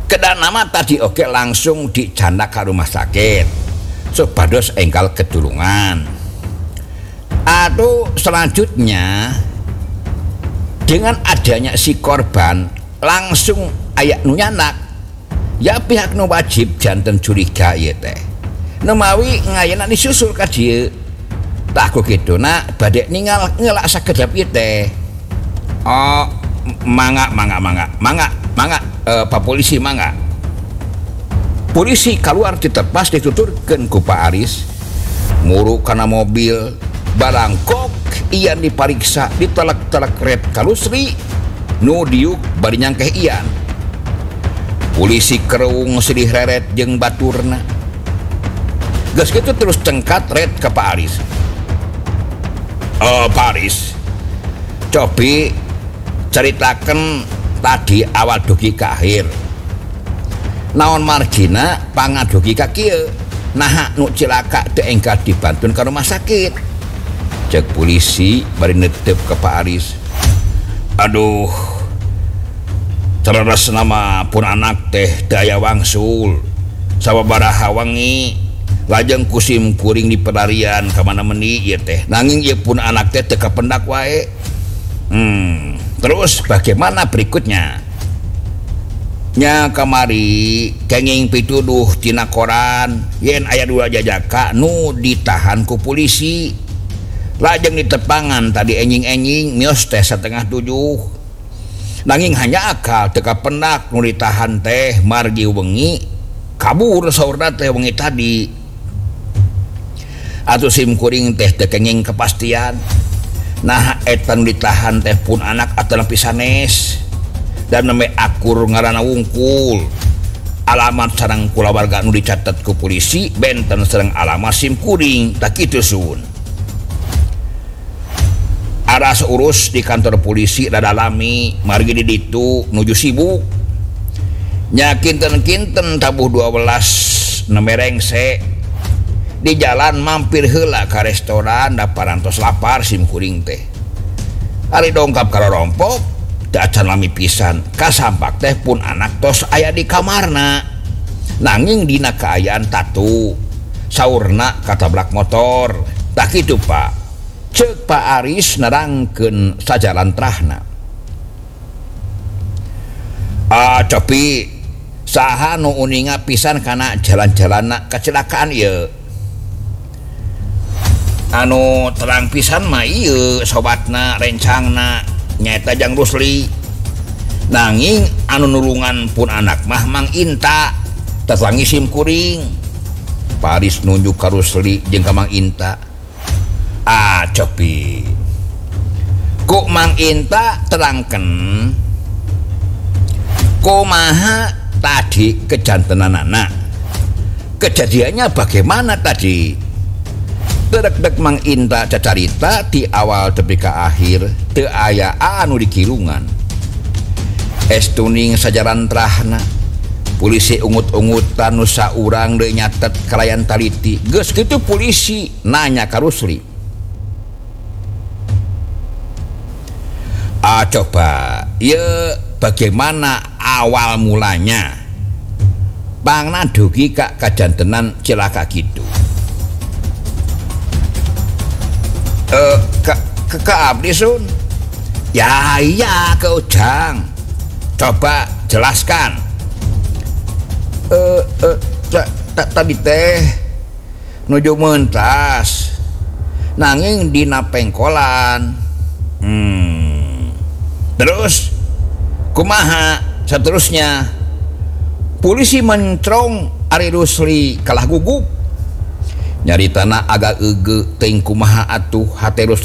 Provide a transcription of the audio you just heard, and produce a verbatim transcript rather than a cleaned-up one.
Kedan nama tadi oke langsung dijandak ke rumah sakit supados engkal ketulungan. Atau selanjutnya dengan adanya si korban langsung ayak nu nyanak ya pihak nu wajib janten curiga ya teh nemawi ngayana disusul ka dieu tak aku gitu nak badek ningal ngelak sakedap ieu teh. Oh mangga mangga mangga mangga mangga eh, Pak Polisi mangga. Polisi keluar diterpas dituturkeun ku Pak Aris muru kana mobil barangkok ian dipariksa ditelak-telak red kalusri nu diuk bari nyangkeh ian. Polisi kereung sedih reret jeung baturna geus kitu terus cengkat red ke Pak Aris. Oh Pak Aris cobi ceritakan tadi awal dugi ke akhir naon margina pangadugi ka kieu nah nu cilaka teu enggal dibantun ke rumah sakit cek polisi bari netep ke Pak Aris. Aduh terus nama pun anak teh daya wangsul sababaraha wangi lajeng kusim kuring di pelarian kemana meni ieu teh nanging ieu pun anak teh teu kapendak wae. Hmm terus bagaimana berikutnya? Nya kamari kenging pituduh tina koran yen aya dua jajaka nu ditahan ku polisi lajeng ditepangan tadi enjing-enjing mios teh setengah tujuh nanging hanya akal teka pendak nu ditahan teh margi wengi kabur saurna teh wengi tadi atuh sim kuring teh teu kenging kepastian nah eta nu ditahan teh pun anak atelah pisanes dan neme akur ngaranna wungkul alamat sareng kulawarga nu dicatet ku polisi benten sareng alamat sim kuring tak kitu sun. Aras urus di kantor polisi dadalami margi di ditu nuju sibuk nya kinten-kinten tabuh dua belas nemerengse di jalan mampir heula ka restoran da parantos lapar sim kuring teh ari dongkap ka rompok da acan lami pisan kasampak teh pun anak tos aya di kamarna nanging dina kaayaan tatu saurna katabrak motor tak kitu Pak cek Pak Aris nerangkeun sajalan terahna. Ah tapi saha nu uninga pisan kana jalan-jalanna kecelakaan ieu? Anu terang pisan mah ieu sobatna rencangna nyaeta Jang Rusli nanging anu nulungan pun anak mah Mang Inta tetangi sim kuring. Pak Aris nunjuk ka Rusli jeung ka Mang Inta. Ah copi ku Mang Inta terangken kumaha tadi kejantenanana kejadiannya bagaimana tadi. Dedek-dek Mang Inta cacarita di awal tepi ke akhir teu aya anu dikirungan estuning sajaran terahna polisi ungut-ungutan nu saurang deui nyatet kalayan taliti geus kitu polisi nanya ka Rusli. Ah coba ya bagaimana awal mulanya pangna dugi ka kajantenan cilaka gitu. Uh, ke, ke, ke abdi sun ya iya ke Ujang coba jelaskan. Eh uh, uh, tadi teh nuju mentas nanging dina pengkolan. Hmm terus kumaha seterusnya polisi mencrong Ari Rusli kalah gugup nyaritana agak ege teuing kumaha atuh hate